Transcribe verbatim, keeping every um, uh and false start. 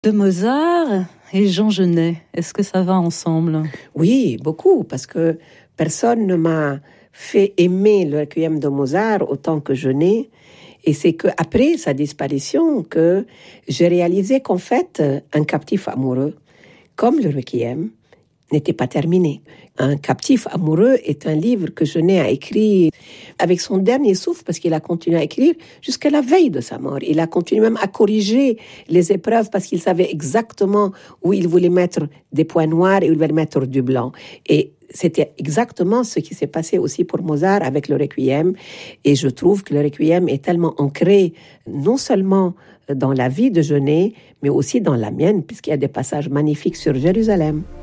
De Mozart et Jean Genet, est-ce que ça va ensemble? Oui, beaucoup, parce que personne ne m'a fait aimer le Requiem de Mozart autant que Genet. Et c'est qu'après sa disparition que j'ai réalisé qu'en fait, un captif amoureux, comme le Requiem, n'était pas terminé. Un captif amoureux est un livre que Genet a écrit avec son dernier souffle, parce qu'il a continué à écrire jusqu'à la veille de sa mort. Il a continué même à corriger les épreuves parce qu'il savait exactement où il voulait mettre des points noirs et où il voulait mettre du blanc. Et c'était exactement ce qui s'est passé aussi pour Mozart avec le Requiem. Et je trouve que le Requiem est tellement ancré, non seulement dans la vie de Genet, mais aussi dans la mienne, puisqu'il y a des passages magnifiques sur Jérusalem.